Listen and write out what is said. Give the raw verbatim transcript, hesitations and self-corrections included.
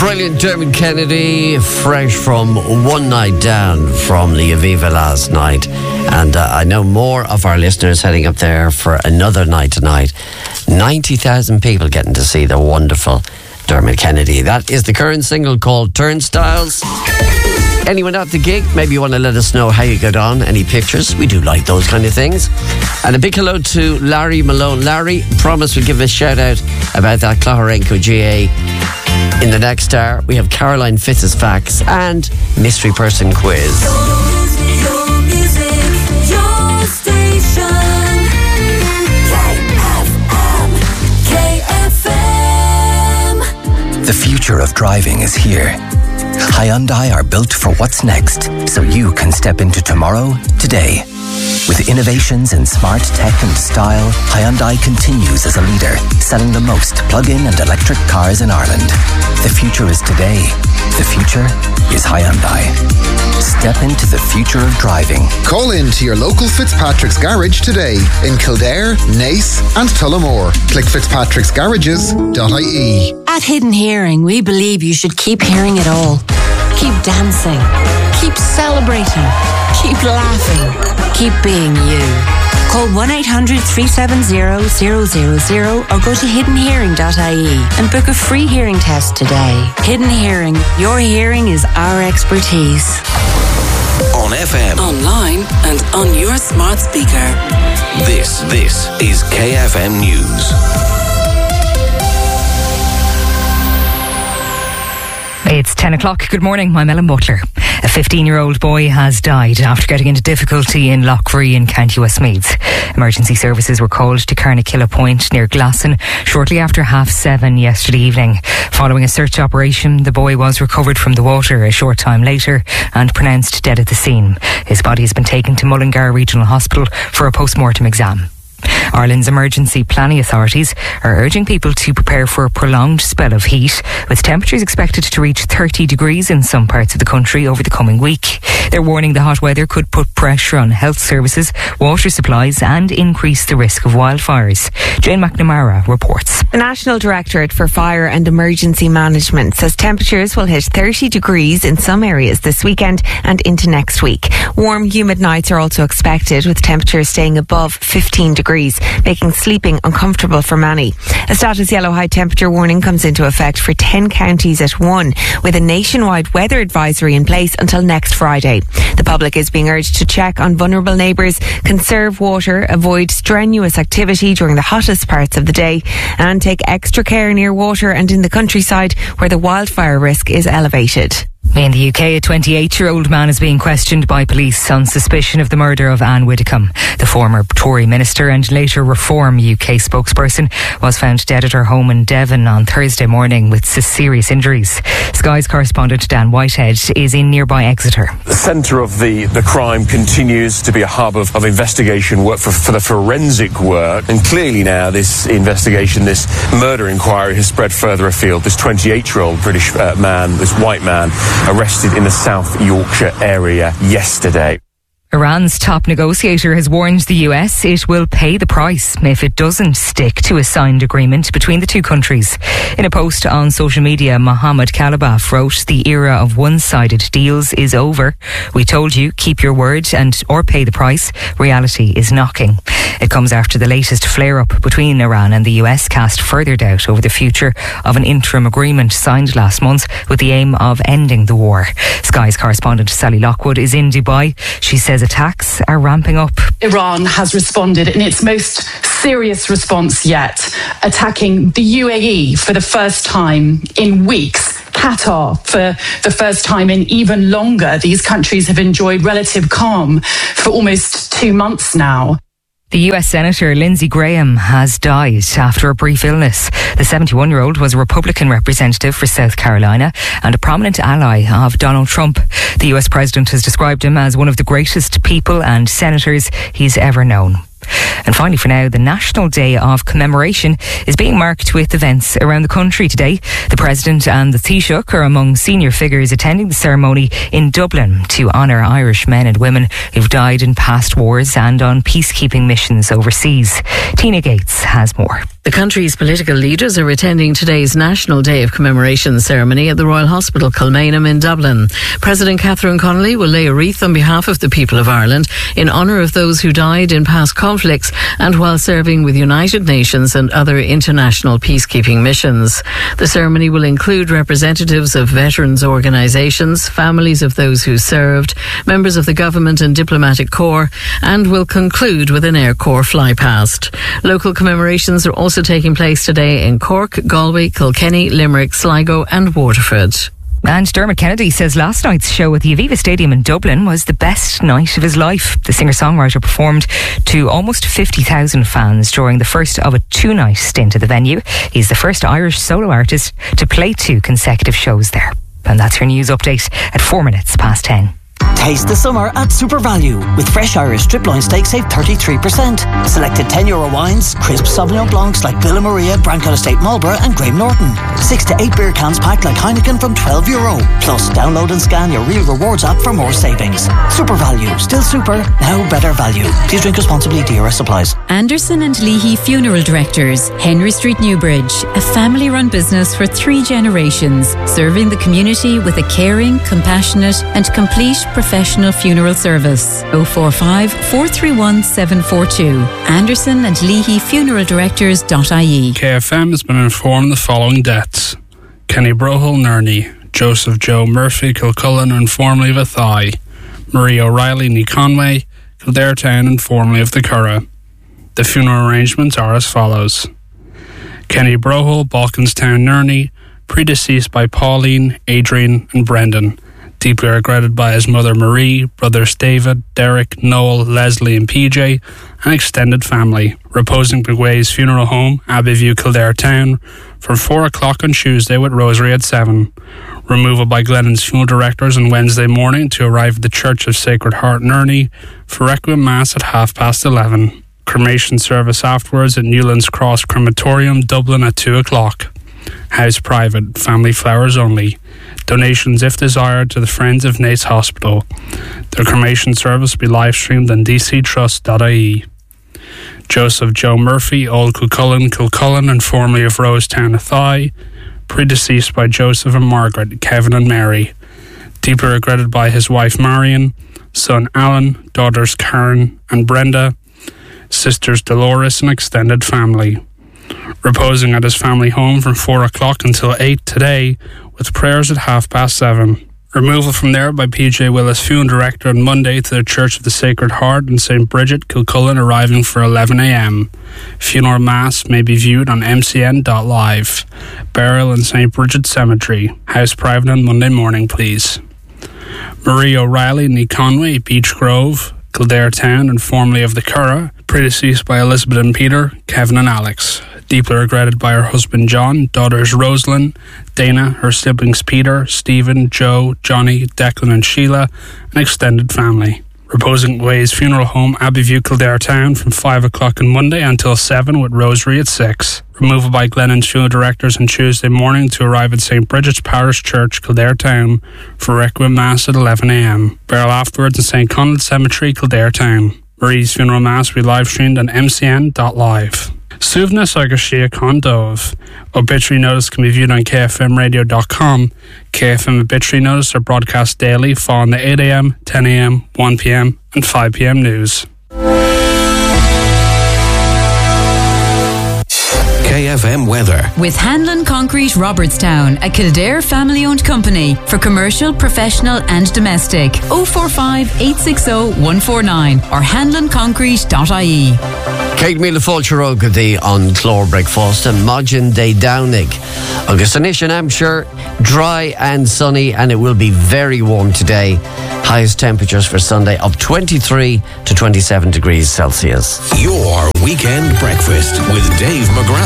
Brilliant Dermot Kennedy, fresh from One Night Down from the Aviva last night. And uh, I know more of our listeners heading up there for another night tonight. ninety thousand people getting to see the wonderful Dermot Kennedy. That is the current single called Turnstiles. Anyone at the gig, maybe you want to let us know how you got on, any pictures. We do like those kind of things. And a big hello to Larry Malone. Larry, promise we'll give a shout out about that Cloharenko G A in the next hour. We have Caroline Fitz's facts and mystery person quiz. Your music, your station. K F M, K F M. The future of driving is here. Hyundai are built for what's next, so you can step into tomorrow, today. With innovations in smart tech and style, Hyundai continues as a leader, selling the most plug-in and electric cars in Ireland. The future is today. The future is Hyundai. Step into the future of driving. Call in to your local Fitzpatrick's Garage today in Kildare, Nace and Tullamore. Click fitzpatricks garages dot I E. At Hidden Hearing, we believe you should keep hearing it all. Keep dancing. Keep celebrating. Keep laughing. Keep being you. Call one eight hundred three seven zero zero zero zero or go to hidden hearing dot I E and book a free hearing test today. Hidden Hearing. Your hearing is our expertise. On F M. Online and on your smart speaker. This, this is K F M News. It's ten o'clock. Good morning. I'm Ellen Butler. A fifteen-year-old boy has died after getting into difficulty in Loughrea in County Westmeath. Emergency services were called to Carnakilla Point near Glasson shortly after half seven yesterday evening. Following a search operation, the boy was recovered from the water a short time later and pronounced dead at the scene. His body has been taken to Mullingar Regional Hospital for a post-mortem exam. Ireland's emergency planning authorities are urging people to prepare for a prolonged spell of heat, with temperatures expected to reach thirty degrees in some parts of the country over the coming week. They're warning the hot weather could put pressure on health services, water supplies and increase the risk of wildfires. Jane McNamara reports. The National Directorate for Fire and Emergency Management says temperatures will hit thirty degrees in some areas this weekend and into next week. Warm, humid nights are also expected, with temperatures staying above fifteen degrees, making sleeping uncomfortable for many. A status yellow high temperature warning comes into effect for ten counties at one, with a nationwide weather advisory in place until next Friday. The public is being urged to check on vulnerable neighbours, conserve water, avoid strenuous activity during the hottest parts of the day, and take extra care near water and in the countryside where the wildfire risk is elevated. In the U K, a twenty-eight-year-old man is being questioned by police on suspicion of the murder of Anne Widdecombe. The former Tory minister and later Reform U K spokesperson was found dead at her home in Devon on Thursday morning with serious injuries. Sky's correspondent Dan Whitehead is in nearby Exeter. The centre of the, the crime continues to be a hub of, of investigation work for, for the forensic work, and clearly now this investigation, this murder inquiry has spread further afield. This twenty-eight-year-old British uh, man, this white man, arrested in the South Yorkshire area yesterday. Iran's top negotiator has warned the U S it will pay the price if it doesn't stick to a signed agreement between the two countries. In a post on social media, Mohammed Kalibaf wrote, "The era of one-sided deals is over. We told you, keep your word and or pay the price. Reality is knocking." It comes after the latest flare-up between Iran and the U S cast further doubt over the future of an interim agreement signed last month with the aim of ending the war. Sky's correspondent Sally Lockwood is in Dubai. She says attacks are ramping up. Iran has responded in its most serious response yet, attacking the U A E for the first time in weeks. Qatar for the first time in even longer. These countries have enjoyed relative calm for almost two months now. The U S Senator Lindsey Graham has died after a brief illness. The seventy-one-year-old was a Republican representative for South Carolina and a prominent ally of Donald Trump. The U S President has described him as one of the greatest people and senators he's ever known. And finally, for now, the National Day of Commemoration is being marked with events around the country today. The President and the Taoiseach are among senior figures attending the ceremony in Dublin to honour Irish men and women who've died in past wars and on peacekeeping missions overseas. Tina Gates has more. The country's political leaders are attending today's National Day of Commemoration ceremony at the Royal Hospital Kilmainham in Dublin. President Catherine Connolly will lay a wreath on behalf of the people of Ireland in honour of those who died in past conflicts and while serving with United Nations and other international peacekeeping missions. The ceremony will include representatives of veterans organisations, families of those who served, members of the government and diplomatic corps, and will conclude with an Air Corps flypast. Local commemorations are also Also taking place today in Cork, Galway, Kilkenny, Limerick, Sligo and Waterford. And Dermot Kennedy says last night's show at the Aviva Stadium in Dublin was the best night of his life. The singer-songwriter performed to almost fifty thousand fans during the first of a two-night stint at the venue. He's the first Irish solo artist to play two consecutive shows there. And that's your news update at four minutes past ten. Taste the summer at Super Value. With fresh Irish strip loin steak, save thirty-three percent. Selected ten euro wines, crisp Sauvignon Blancs like Villa Maria, Brancaire Estate Marlborough and Graham Norton. six to eight beer cans packed like Heineken from twelve euro. Plus, download and scan your Real Rewards app for more savings. Super Value. Still super, now better value. Please drink responsibly. D R S applies. Anderson and Leahy Funeral Directors, Henry Street, Newbridge. A family-run business for three generations, serving the community with a caring, compassionate and complete professional funeral service. oh four five, four three one, seven four two. Anderson and Leahy Funeral Directors dot I E. K F M has been informed the following deaths: Kenny Brohol, Nerney; Joseph Joe Murphy, Kilcullen and formerly of Athy; Marie O'Reilly, Ní Conway, Kildare Town and formerly of the Curragh. The funeral arrangements are as follows: Kenny Brohol, Balkanstown, Nerney, predeceased by Pauline, Adrian and Brendan. Deeply regretted by his mother Marie, brothers David, Derek, Noel, Leslie and P J, and extended family. Reposing at McWay's funeral home, Abbeyview, Kildare Town, from four o'clock on Tuesday with rosary at seven. Removal by Glennon's funeral directors on Wednesday morning to arrive at the Church of Sacred Heart, Nerney, for Requiem Mass at half past eleven. Cremation service afterwards at Newlands Cross Crematorium, Dublin at two o'clock. House private, family flowers only. Donations, if desired, to the Friends of Naas Hospital. The cremation service will be live streamed on d c trust dot I E. Joseph Joe Murphy, Old Kilcullen, Kilcullen and formerly of Rosetown, Athy, predeceased by Joseph and Margaret, Kevin and Mary. Deeply regretted by his wife Marion, son Alan, daughters Karen and Brenda, sisters Dolores and extended family. Reposing at his family home from four o'clock until eight today, with prayers at half past seven. Removal from there by P J Willis, funeral director, on Monday to the Church of the Sacred Heart in Saint Bridget, Kilcullen, arriving for eleven a m. Funeral Mass may be viewed on m c n dot live. Burial in Saint Bridget Cemetery. House private on Monday morning, please. Marie O'Reilly, Ní Conway, Beach Grove, Kildare Town and formerly of the Curragh, predeceased by Elizabeth and Peter, Kevin and Alex. Deeply regretted by her husband John, daughters Rosalind, Dana, her siblings Peter, Stephen, Joe, Johnny, Declan and Sheila, and extended family. Reposing at Way's funeral home, Abbeyview, Kildare Town, from five o'clock on Monday until seven with rosary at six. Removal by Glennon's funeral directors on Tuesday morning to arrive at Saint Bridget's Parish Church, Kildare Town, for Requiem Mass at eleven a m. Burial afterwards in Saint Conal Cemetery, Kildare Town. Marie's funeral mass will be live streamed on m c n dot live. Suvna agus Shia Condove. Obituary notice can be viewed on k f m radio dot com. K F M obituary notice are broadcast daily following the eight a m, ten a m, one p m and five p m news. K F M weather. With Hanlon Concrete Robertstown, a Kildare family-owned company for commercial, professional and domestic. oh four five, eight six oh, one four nine or hanlon concrete dot I E. Céad míle fáilte rógadí an chlór breakfast and Modin de Downig. August Anish in Hampshire, dry and sunny, and it will be very warm today. Highest temperatures for Sunday of twenty-three to twenty-seven degrees Celsius. Your weekend breakfast with Dave McGrath.